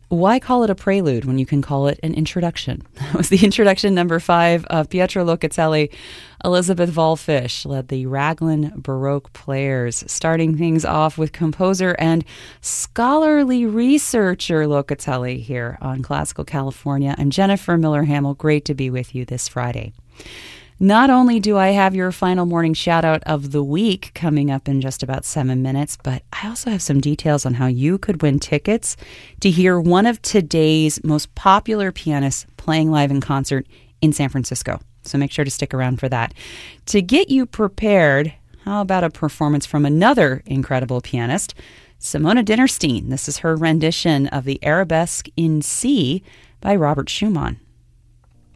Why call it a prelude when you can call it an introduction? That was the introduction number 5 of Pietro Locatelli. Elizabeth Volfish led the Raglan Baroque Players, starting things off with composer and scholarly researcher Locatelli here on Classical California. I'm Jennifer Miller-Hamill. Great to be with you this Friday. Not only do I have your final morning shout out of the week coming up in just about 7 minutes, but I also have some details on how you could win tickets to hear one of today's most popular pianists playing live in concert in San Francisco. So make sure to stick around for that. To get you prepared, how about a performance from another incredible pianist, Simona Dinnerstein. This is her rendition of the Arabesque in C by Robert Schumann.